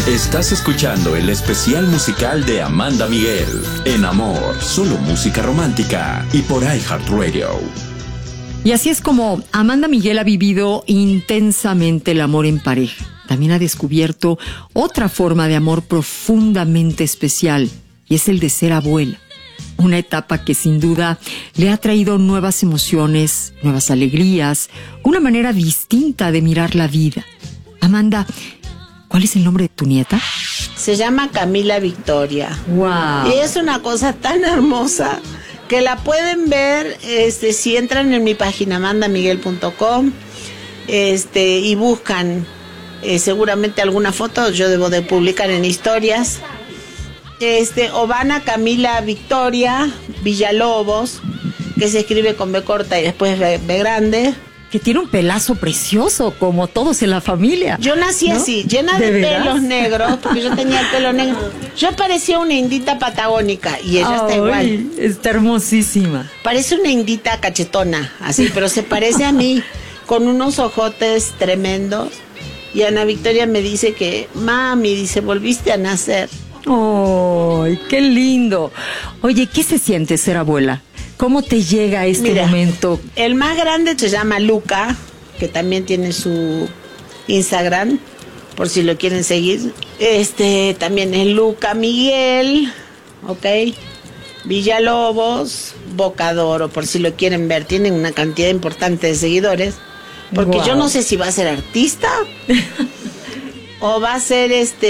Estás escuchando el especial musical de Amanda Miguel en Amor, solo música romántica y por iHeartRadio. Y así es como Amanda Miguel ha vivido intensamente el amor en pareja. También ha descubierto otra forma de amor profundamente especial, y es el de ser abuela. Una etapa que sin duda le ha traído nuevas emociones, nuevas alegrías, una manera distinta de mirar la vida. Amanda, ¿cuál es el nombre de tu nieta? Se llama Camila Victoria. ¡Wow! Y es una cosa tan hermosa que la pueden ver si entran en mi página amandamiguel.com y buscan seguramente alguna foto, yo debo de publicar en historias. O van a Camila Victoria Villalobos, que se escribe con B corta y después B grande. Que tiene un pelazo precioso, como todos en la familia. Yo nací así, llena de pelos negros, porque yo tenía el pelo negro. Yo parecía una indita patagónica y ella está igual. Está hermosísima. Parece una indita cachetona, así, pero se parece a mí, con unos ojotes tremendos. Y Ana Victoria me dice que, mami, dice, volviste a nacer. ¡Ay, qué lindo! Oye, ¿qué se siente ser abuela? ¿Cómo te llega este momento? El más grande se llama Luca, que también tiene su Instagram, por si lo quieren seguir. También es Luca Miguel, ¿ok? Villalobos, Bocadoro, por si lo quieren ver. Tienen una cantidad importante de seguidores. Porque yo no sé si va a ser artista o va a ser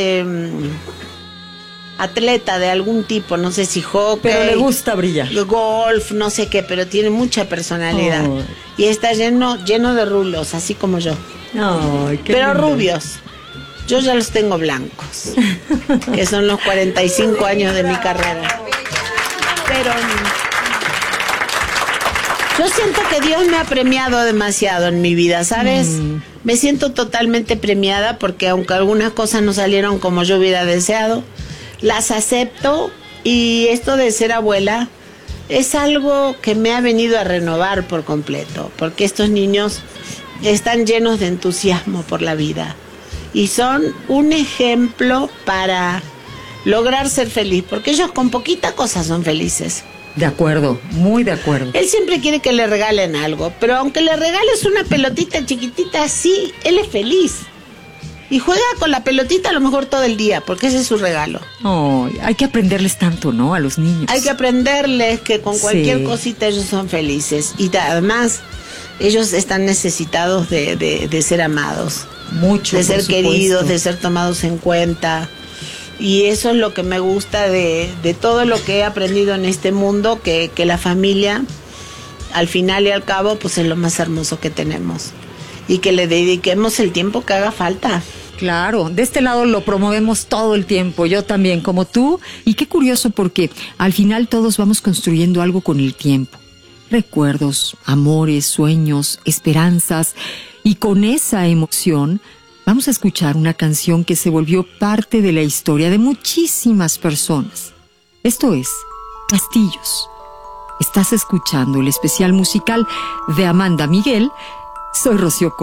atleta de algún tipo, no sé si hockey. Pero le gusta brillar. Golf, no sé qué, pero tiene mucha personalidad. Y está lleno de rulos, así como yo. Pero lindo. Rubios. Yo ya los tengo blancos, que son los 45 años de mi carrera. Pero yo siento que Dios me ha premiado demasiado en mi vida, ¿sabes? Me siento totalmente premiada porque aunque algunas cosas no salieron como yo hubiera deseado, las acepto, y esto de ser abuela es algo que me ha venido a renovar por completo, porque estos niños están llenos de entusiasmo por la vida y son un ejemplo para lograr ser feliz, porque ellos con poquita cosa son felices. De acuerdo, muy de acuerdo. Él siempre quiere que le regalen algo, pero aunque le regales una pelotita chiquitita así, él es feliz. Y juega con la pelotita a lo mejor todo el día, porque ese es su regalo. Hay que aprenderles tanto, ¿no? A los niños. Hay que aprenderles que con cualquier cosita ellos son felices. Y además, ellos están necesitados de ser amados. Mucho, de ser queridos, de ser tomados en cuenta. Y eso es lo que me gusta de todo lo que he aprendido en este mundo, que la familia, al final y al cabo, pues es lo más hermoso que tenemos. Y que le dediquemos el tiempo que haga falta. Claro, de este lado lo promovemos todo el tiempo, yo también, como tú. Y qué curioso, porque al final todos vamos construyendo algo con el tiempo. Recuerdos, amores, sueños, esperanzas. Y con esa emoción vamos a escuchar una canción que se volvió parte de la historia de muchísimas personas. Esto es Castillos. Estás escuchando el especial musical de Amanda Miguel. Soy Rocío Córdoba.